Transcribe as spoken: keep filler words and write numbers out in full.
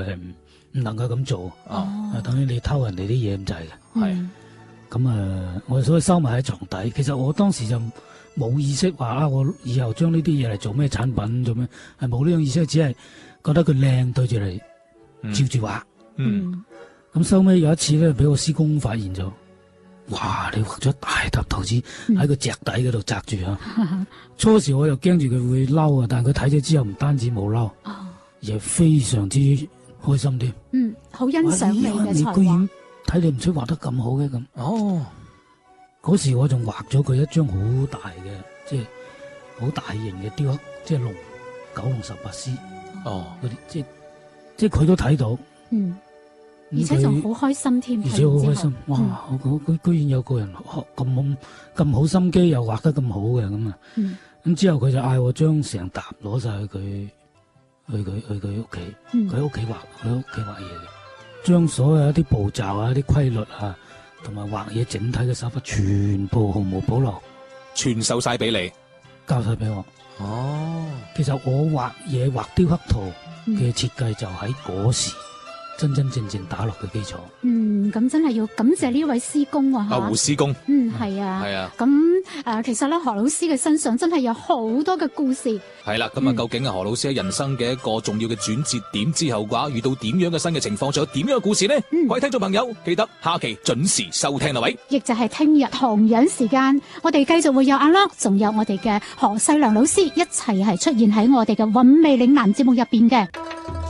係唔唔能夠咁做， 哦， 等於你偷人哋啲嘢咁滯嘅。 係咁啊，我所以收埋喺床底。其實我當時就冇意識話啊，我以後將呢啲嘢嚟做咩產品做咩，係冇呢種意識，只係覺得佢靚對住嚟照住畫。 嗯， 咁收尾有一次咧，俾我師公發現咗，哇！你畫咗大沓桃子喺個隻底嗰度紮住啊！嗯、初時我又驚住佢會嬲啊，但係佢睇咗之後，唔單止冇嬲，哦、而係非常之開心添。 嗯，好欣賞你嘅才華。 你居然睇你唔出畫得咁好嘅咁。 哦， 嗰時我仲畫咗佢一張好大嘅，即係好大型嘅雕刻，即係龍九龍十八獅。 哦， 嗰啲即係即係佢都睇到。 嗯。而且仲好開心添， 而且好開心，哇！我佢、嗯、居然有個人咁咁好心機，又畫得咁好嘅咁啊！咁、嗯、之後佢就嗌我將成沓攞晒去佢去佢去佢屋企，佢喺屋企畫，佢喺屋企畫嘢嘅，將所有一啲步驟啊、一啲規律啊，同埋畫嘢整體嘅手法，全部毫無保留， 傳授晒俾你， 教晒俾我。 哦， 其實我畫嘢畫雕刻圖嘅設計就喺嗰時。真真正正打落嘅基礎。 嗯，咁真係要感謝呢位師公啊！ 阿胡師公。 嗯，係啊。 係啊。 咁誒、呃，其實咧，何老師嘅身上真係有好多嘅故事。 係啦，咁啊，究竟啊何老師喺人生嘅一個重要嘅轉折點之後嘅話，遇到點樣嘅新嘅情況，仲有點樣嘅故事呢？嗯、各位聽眾朋友，記得下期準時收聽啦，喂！ 亦就係聽日同樣時間，我哋繼續會有阿 Lock，仲有我哋嘅何世良老師一齊係出現喺我哋嘅韻味嶺南節目入邊嘅。